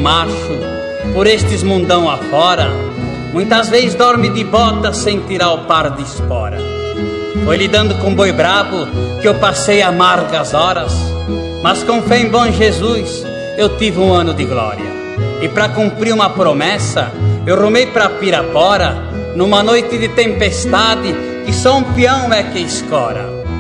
macho, por estes mundão afora, muitas vezes dorme de bota sem tirar o par de espora. Foi lidando com boi brabo que eu passei amargas horas, mas com fé em bom Jesus eu tive um ano de glória. E para cumprir uma promessa, eu rumei para Pirapora, numa noite de tempestade, que só um peão é que escora.